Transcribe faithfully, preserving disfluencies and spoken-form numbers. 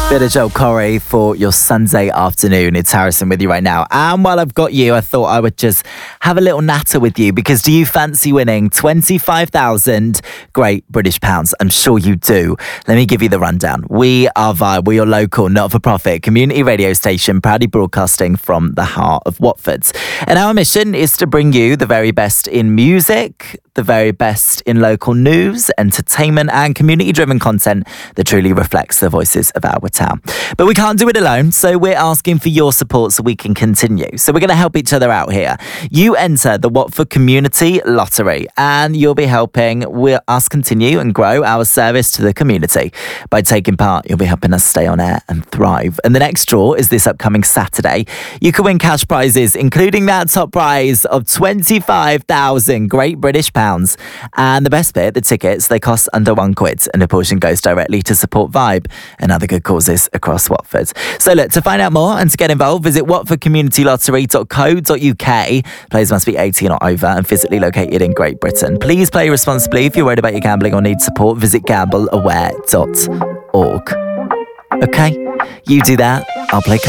Bit of Joel Corey for your Sunday afternoon. It's Harrison with you right now. And while I've got you, I thought I would just have a little natter with you, because do you fancy winning twenty-five thousand Great British Pounds? I'm sure you do. Let me give you the rundown. We are Vibe. We're your local, not-for-profit community radio station, proudly broadcasting from the heart of Watford. And our mission is to bring you the very best in music, the very best in local news, entertainment and community-driven content that truly reflects the voices of our town. But we can't do it alone, so we're asking for your support so we can continue. So we're going to help each other out here. You enter the Watford Community Lottery and you'll be helping us continue and grow our service to the community. By taking part, you'll be helping us stay on air and thrive. And the next draw is this upcoming Saturday. You can win cash prizes, including that top prize of twenty-five thousand Great British Pounds. And the best bit, the tickets, they cost under one quid, and a portion goes directly to support Vibe and other good causes across Watford. So look, to find out more and to get involved, visit watford community lottery dot co dot uk. Players must be eighteen or over and physically located in Great Britain. Please play responsibly. If you're worried about your gambling or need support, visit gamble aware dot org. Okay, you do that, I'll play